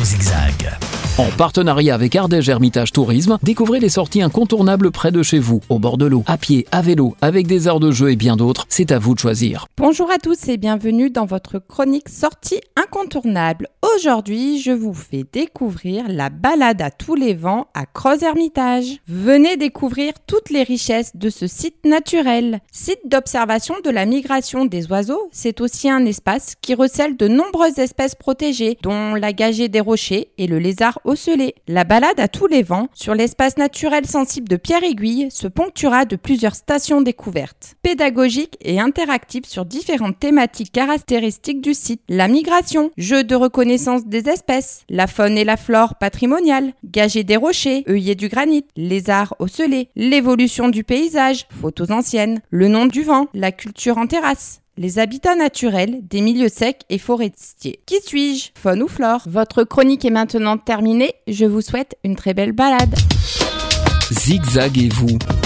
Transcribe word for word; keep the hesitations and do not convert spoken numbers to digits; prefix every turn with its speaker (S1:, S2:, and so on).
S1: Zigzag.
S2: En partenariat avec Ardèche Hermitage Tourisme, découvrez les sorties incontournables près de chez vous, au bord de l'eau, à pied, à vélo, avec des aires de jeu et bien d'autres. C'est à vous de choisir.
S3: Bonjour à tous et bienvenue dans votre chronique sortie incontournable. Aujourd'hui, je vous fais découvrir la balade à tous les vents à Crozes-Hermitage. Venez découvrir toutes les richesses de ce site naturel. Site d'observation de la migration des oiseaux, c'est aussi un espace qui recèle de nombreuses espèces protégées, dont la gagée des rochers et le lézard ocellé. La balade à tous les vents sur l'espace naturel sensible de Pierre-Aiguille se ponctuera de plusieurs stations découvertes, pédagogiques et interactives sur différentes thématiques caractéristiques du site. La migration, jeu de reconnaissance des espèces, la faune et la flore patrimoniale, gagée des rochers, œillets du granit, lézards ocellés, l'évolution du paysage, photos anciennes, le nom du vent, la culture en terrasse, les habitats naturels des milieux secs et forestiers. Qui suis-je? Faune ou flore? Votre chronique est maintenant terminée. Je vous souhaite une très belle balade.
S2: Zigzaguez-vous.